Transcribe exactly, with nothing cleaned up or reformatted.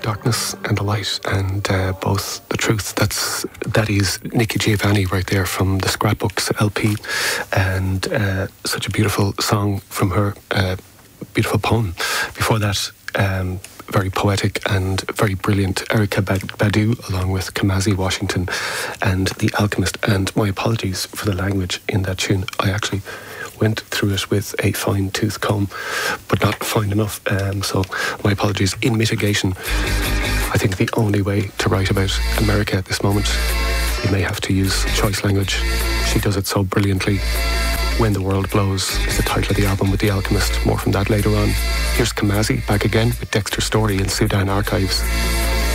darkness and the light, and uh, both the truth. That's that is Nikki Giovanni right there from the Scrapbooks L P, and uh, such a beautiful song from her, uh, beautiful poem. Before that, um, very poetic and very brilliant Erykah Badu, along with Kamasi Washington and The Alchemist. And my apologies for the language in that tune. I actually went through it with a fine tooth comb, but not fine enough. Um, so my apologies. In mitigation, I think the only way to write about America at this moment, you may have to use choice language. She does it so brilliantly. When the World Blows is the title of the album with The Alchemist. More from that later on. Here's Kamasi back again with Dexter Story in Sudan Archives.